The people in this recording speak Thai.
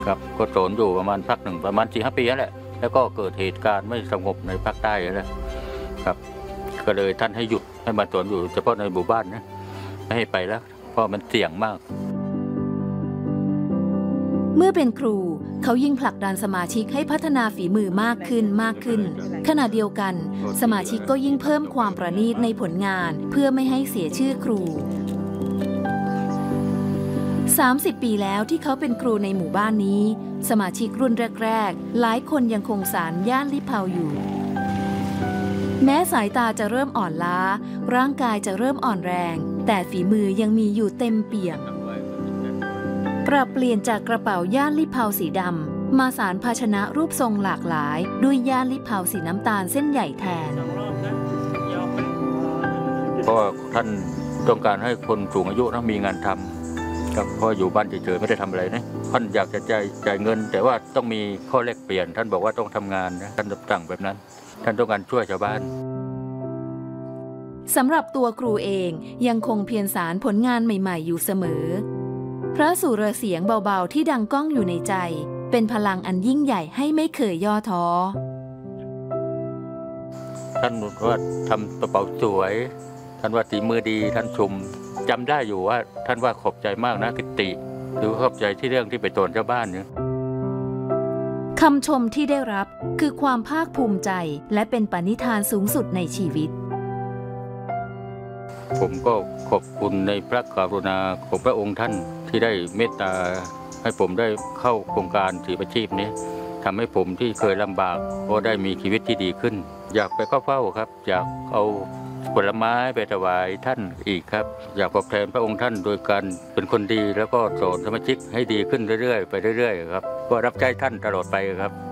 ครับก็สอนอยู่ประมาณพักหนึ่งประมาณ4-5 ปีนั่นแหละแล้วก็เกิดเหตุการณ์ไม่สงบในภาคใต้นะครับก็เลยท่านให้หยุดให้มาสอนอยู่เฉพาะในหมู่บ้านนะไม่ให้ไปแล้วเพราะมันเสี่ยงมากเมื่อเป็นครูเขายิ่งผลักดันสมาชิกให้พัฒนาฝีมือมากขึ้นขณะเดียวกันสมาชิกก็ยิ่งเพิ่มความประณีตในผลงานเพื่อไม่ให้เสียชื่อครู30 ปีแล้วที่เขาเป็นครูในหมู่บ้านนี้สมาชิกรุ่นแรกๆหลายคนยังคงสานย่านลิเผาอยู่แม้สายตาจะเริ่มอ่อนล้าร่างกายจะเริ่มอ่อนแรงแต่ฝีมือยังมีอยู่เต็มเปี่ยมปรับเปลี่ยนจากกระเป๋าย่านลิเผาสีดำมาสานภาชนะรูปทรงหลากหลายด้วยย่านลิเผาสีน้ำตาลเส้นใหญ่แทนเพราะท่านต้องการให้คนสูงอายุนะมีงานทำครับเพราะอยู่บ้านเฉยๆไม่ได้ทำอะไรนะท่านอยากจะจ่ายเงินแต่ว่าต้องมีข้อแลกเปลี่ยนท่านบอกว่าต้องทำงานนะท่านสั่งแบบนั้นท่านต้องการช่วยชาวบ้านสำหรับตัวครูเองยังคงเพียรสานผลงานใหม่ๆอยู่เสมอพระสุรเสียงเบาๆที่ดังก้องอยู่ในใจเป็นพลังอันยิ่งใหญ่ให้ไม่เคยย่อท้อท่านว่าทำกระเป๋าสวยท่านว่าฝีมือดีท่านชมจำได้อยู่ว่าท่านว่าขอบใจมากนะกิตติหรือขอบใจที่เรื่องที่ไปสอนชาวบ้านเนี่ยคำชมที่ได้รับคือความภาคภูมิใจและเป็นปณิธานสูงสุดในชีวิตผมก็ขอบคุณในพระกรุณาของพระองค์ท่านที่ได้เมตตาให้ผมได้เข้าโครงการถืออาชีพนี้ทำให้ผมที่เคยลำบากก็ได้มีชีวิตที่ดีขึ้นอยากไปเข้าเฝ้าครับอยากเอาผลไม้ไปถวายท่านอีกครับอยากตอบแทนพระองค์ท่านโดยการเป็นคนดีแล้วก็สอนสมาชิกให้ดีขึ้นเรื่อยๆไปเรื่อยๆครับก็รับใช้ท่านตลอดไปครับ